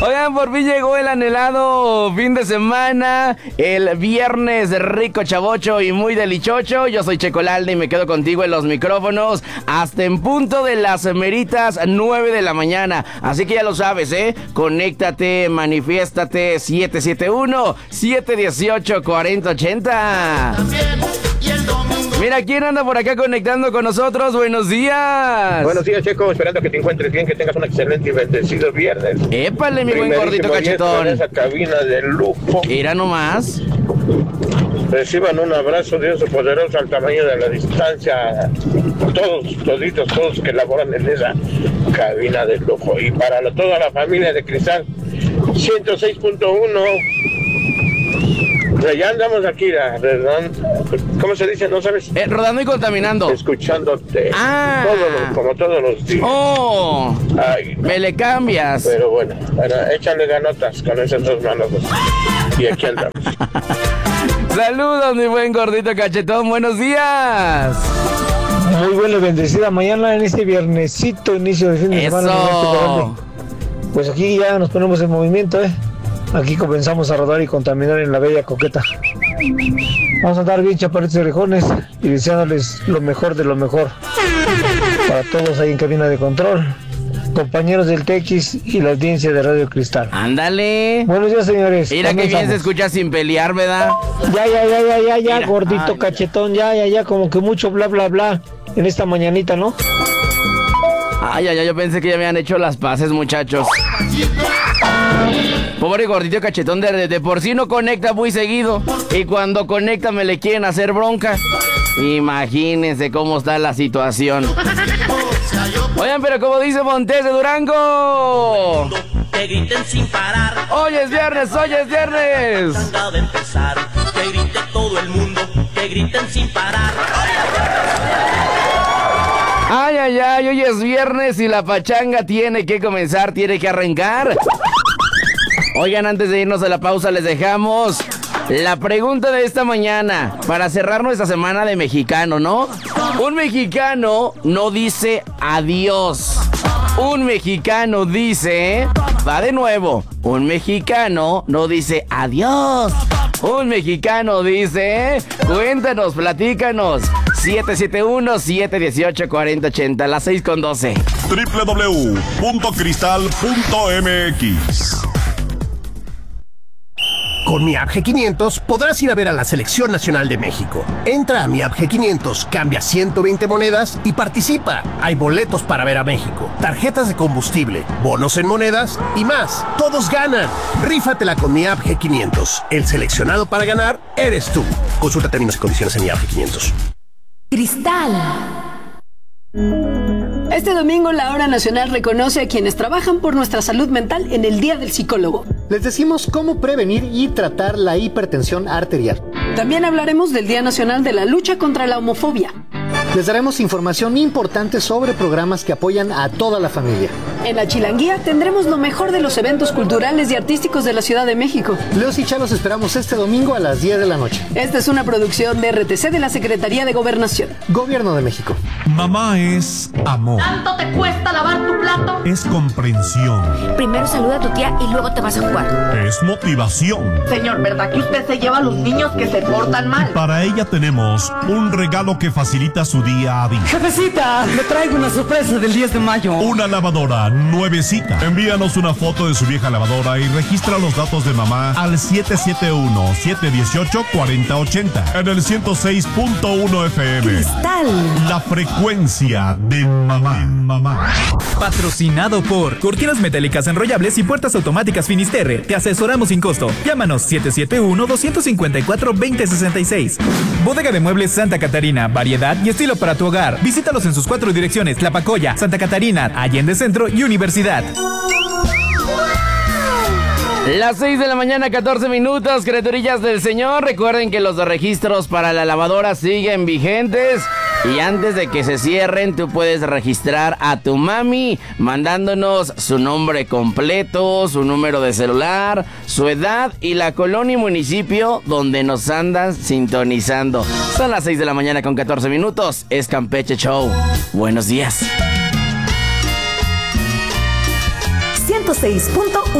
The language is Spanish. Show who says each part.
Speaker 1: Oigan, por fin llegó el anhelado fin de semana, el viernes rico, chavocho y muy delichocho. Yo soy Checolalde y me quedo contigo en los micrófonos hasta en punto de las meritas 9 de la mañana. Así que ya lo sabes, conéctate, manifiéstate, 771-718-4080. Mira, ¿quién anda por acá conectando con nosotros? Buenos días.
Speaker 2: Buenos días, Checo. Esperando que te encuentres bien, que tengas un excelente y bendecido viernes.
Speaker 1: Épale, mi buen gordito cachetón.
Speaker 2: En esa cabina de lujo.
Speaker 1: Mira nomás.
Speaker 2: Reciban un abrazo de Dios poderoso al tamaño de la distancia. Todos que laboran en esa cabina de lujo. Y para toda la familia de Cristal, 106.1. Ya andamos aquí, ¿cómo se dice? ¿No sabes?
Speaker 1: Rodando y contaminando.
Speaker 2: Escuchándote. Como todos los días.
Speaker 1: Oh,
Speaker 2: ay, no.
Speaker 1: Me le cambias.
Speaker 2: Pero bueno, échale ganotas con esas dos manos. Y aquí andamos.
Speaker 1: Saludos, mi buen gordito cachetón. Buenos días.
Speaker 3: Muy buena, bendecida mañana en este viernesito, inicio de fin de semana. Pues aquí ya nos ponemos en movimiento, Aquí comenzamos a rodar y contaminar en la bella Coqueta. Vamos a andar bien chaparritos y orejones y deseándoles lo mejor de lo mejor para todos ahí en cabina de control, compañeros del TX y la audiencia de Radio Cristal.
Speaker 1: Ándale.
Speaker 3: Buenos días, señores.
Speaker 1: Mira que bien se escucha sin pelear, ¿verdad?
Speaker 3: Ya, mira, gordito cachetón, ya, como que mucho bla, bla, bla en esta mañanita, ¿no?
Speaker 1: Ay, yo pensé que ya me han hecho las paces, muchachos. Pobre gordito cachetón, de por sí no conecta muy seguido. Y cuando conecta me le quieren hacer bronca. Imagínense cómo está la situación. Oigan, pero como dice Montes de Durango,
Speaker 4: que griten sin parar.
Speaker 1: Hoy es viernes.
Speaker 4: Acaba de empezar. Que grite todo el mundo, que griten sin parar.
Speaker 1: Ay, hoy es viernes y la pachanga tiene que comenzar, tiene que arrancar. Oigan, antes de irnos a la pausa les dejamos la pregunta de esta mañana para cerrar nuestra semana de mexicano, ¿no? Un mexicano no dice adiós. Un mexicano dice... Va de nuevo. Un mexicano no dice adiós. Un mexicano dice... Cuéntanos, platícanos. 771-718-4080, las 6:12.
Speaker 5: www.cristal.mx. Con Mi App G500 podrás ir a ver a la Selección Nacional de México. Entra a Mi App G500, cambia 120 monedas y participa. Hay boletos para ver a México, tarjetas de combustible, bonos en monedas y más. ¡Todos ganan! Rífatela con Mi App G500. El seleccionado para ganar eres tú. Consulta términos y condiciones en Mi App G500.
Speaker 6: Cristal. Este domingo la Hora Nacional reconoce a quienes trabajan por nuestra salud mental en el Día del Psicólogo.
Speaker 7: Les decimos cómo prevenir y tratar la hipertensión arterial.
Speaker 6: También hablaremos del Día Nacional de la Lucha contra la Homofobia.
Speaker 7: Les daremos información importante sobre programas que apoyan a toda la familia.
Speaker 6: En la Chilanguía tendremos lo mejor de los eventos culturales y artísticos de la Ciudad de México.
Speaker 7: Leos y Chalos esperamos este domingo a las 10 de la noche.
Speaker 6: Esta es una producción de RTC de la Secretaría de Gobernación.
Speaker 7: Gobierno de México.
Speaker 8: Mamá es amor.
Speaker 9: ¿Tanto te cuesta lavar tu plato?
Speaker 8: Es comprensión.
Speaker 9: Primero saluda a tu tía y luego te vas a jugar.
Speaker 8: Es motivación.
Speaker 9: Señor, ¿verdad que usted se lleva a los niños que se portan mal?
Speaker 8: Para ella tenemos un regalo que facilita su día a día.
Speaker 10: Jefecita, le traigo una sorpresa del 10 de mayo.
Speaker 8: Una lavadora nuevecita. Envíanos una foto de su vieja lavadora y registra los datos de mamá al 771-718-4080 en el 106.1 FM.
Speaker 6: Cristal.
Speaker 8: La frecuencia de mamá.
Speaker 11: Patrocinado por Cortinas Metálicas Enrollables y Puertas Automáticas Finisterre. Te asesoramos sin costo. Llámanos 771-254-2066. Bodega de Muebles Santa Catarina. Variedad y estilo para tu hogar. Visítalos en sus 4 direcciones: La Pacoya, Santa Catarina, Allende Centro y Universidad.
Speaker 1: Las 6 de la mañana, 14 minutos, criaturillas del Señor. Recuerden que los registros para la lavadora siguen vigentes. Y antes de que se cierren, tú puedes registrar a tu mami mandándonos su nombre completo, su número de celular, su edad y la colonia y municipio donde nos andan sintonizando. Son las 6 de la mañana con 14 minutos. Es Campeche Show. Buenos días.
Speaker 6: 106.1